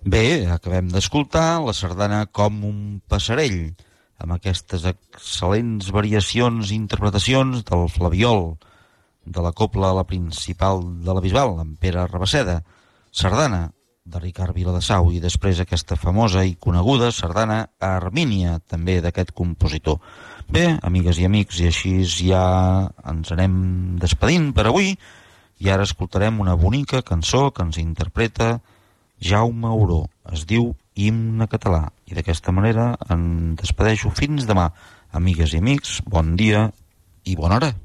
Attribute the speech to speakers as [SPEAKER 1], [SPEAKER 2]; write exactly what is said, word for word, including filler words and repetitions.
[SPEAKER 1] Bé, acabem d'escoltar la sardana Com un passarell, amb aquestes excel·lents variacions i interpretacions del Flabiol, de la copla La Principal de la Bisbal, amb Pere Rabaseda, sardana de Ricard Viladesau, i després aquesta famosa i coneguda sardana Armínia, també d'aquest compositor. Bé, amigues i amics, i així ja ens anem despedint per avui, i ara escoltarem una bonica cançó que ens interpreta Jaume Auró, es diu Himne Català, i d'aquesta manera em despedeixo fins demà. Amigues i amics, bon dia i bona hora.